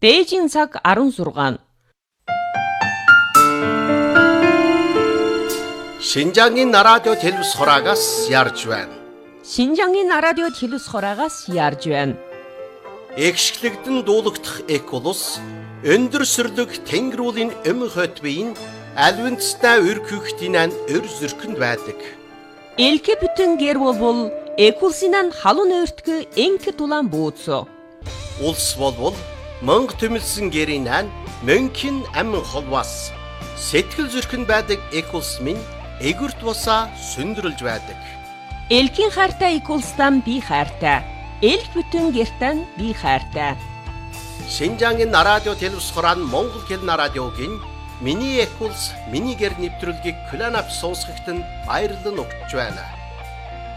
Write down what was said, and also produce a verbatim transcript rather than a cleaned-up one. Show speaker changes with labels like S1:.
S1: Бээжин цаг арван зургаан.
S2: Шинжаангийн радио телевиз хураагаас ярьж байна.
S1: Шинжаангийн радио телевиз хураагаас ярьж байна.
S2: Экшглэгдэн дуулагдах эколус өндөр сүрлэг тэнгэрүүлийн эм хотбын альвэнцтай өркөختинан өр зүрхэнд байдаг.
S1: Элке бүтэн гэр болбол экулсинан халуун өртгө энке тулан бууцо.
S2: Улс болбол Монг төмөлсөн гэрийнан мөнхийн амин холвас сэтгэл зүрхэнд байдаг экулс минь эгүрт бусаа сүндрэлж байдаг.
S1: Элкийн хайртай экулстан би хайртай. Элк бүтэн гертан би хайртай.
S2: Шинжаангийн радио телевиз хураан Монгол хэлний радиогийн миний экулс миний гэр нэвтрүүлгийг Кланап сонсогт нь баярлан өгч байна.